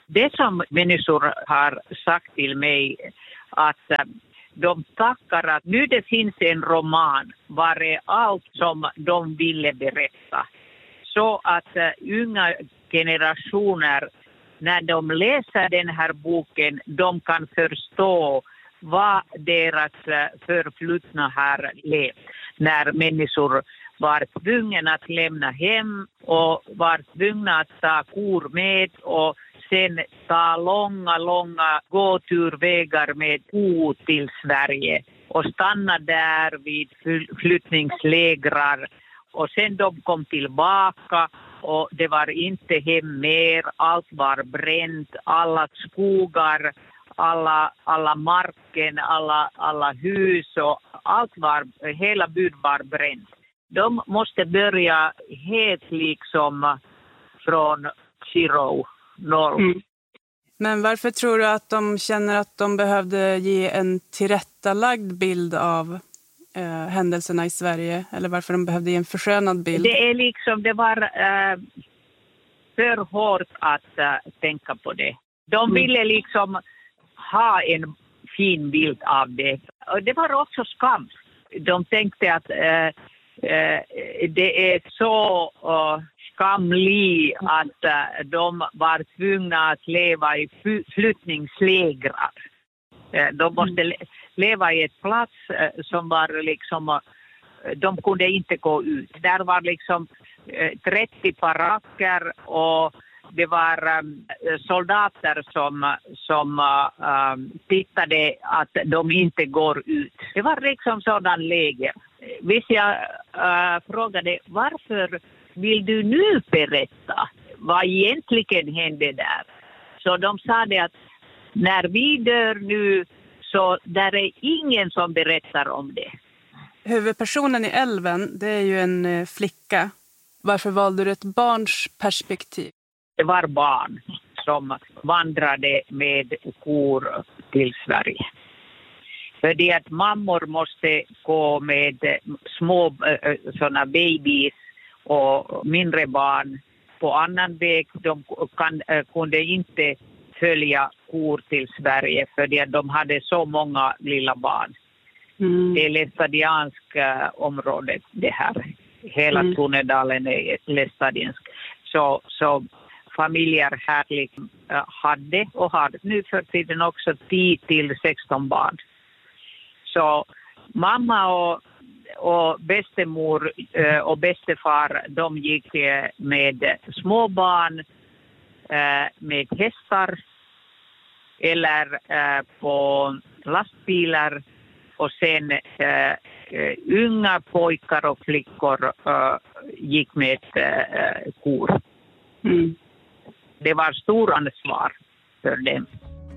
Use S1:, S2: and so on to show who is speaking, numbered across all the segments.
S1: Det som människor har sagt till mig att de tackar att nu det finns en roman var är allt som de ville berätta. Så att unga generationer när de läser den här boken de kan förstå vad deras förflutna har levt. När människor var tvungna att lämna hem och var tvungna att ta kor med och sen ta långa gåturvägar med ko till Sverige och stanna där vid flyttningslägrar. Och sen de kom tillbaka och det var inte hem mer, allt var bränt, alla skogar, alla marken, alla hus och allt var, hela byn var bränt. De måste börja helt liksom från zero, noll.
S2: Mm. Men varför tror du att de känner att de behövde ge en tillrättalagd bild av händelserna i Sverige? Eller varför de behövde ge en förskönad bild?
S1: Det är liksom, det var för hårt att tänka på det. De ville liksom ha en fin bild av det. Och det var också skam. De tänkte att det är så skamligt att de var tvungna att leva i flyttningslägrar. De måste leva i ett plats som var liksom, de kunde inte gå ut. Där var liksom 30 baracker och det var soldater som tittade att de inte går ut. Det var liksom sådan läge. Visst jag frågade varför vill du nu berätta vad egentligen hände där? Så de sa det att när vi dör nu så där är ingen som berättar om det.
S2: Huvudpersonen i Älven, det är ju en flicka. Varför valde du ett barns perspektiv?
S1: Det var barn som vandrade med kor till Sverige. För det att mammor måste gå med små såna babies och mindre barn på annan väg. De kunde inte följa kor till Sverige för det att de hade så många lilla barn. Det är lästadiansk område det här. Hela Tornedalen är lästadiansk. Så familjer här liksom, hade och har nu för tiden också 10-16 barn. Så mamma och bästemor och bästefar de gick med små barn med hästar eller på lastbilar och sen unga pojkar och flickor gick med kor. Det var stor ansvar för dem.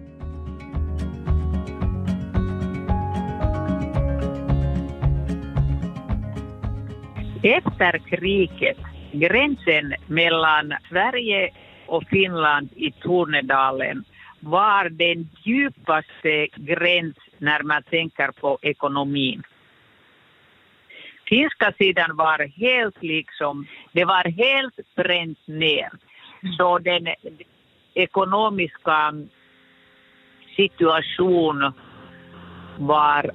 S1: Efter kriget, gränsen mellan Sverige och Finland i Tornedalen var den djupaste gräns när man tänker på ekonomin. Finska sidan var helt liksom, det var helt bränt ner. Så den ekonomiska situation var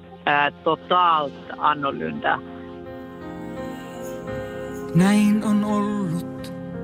S1: totalt annorlunda.
S3: Näin on ollut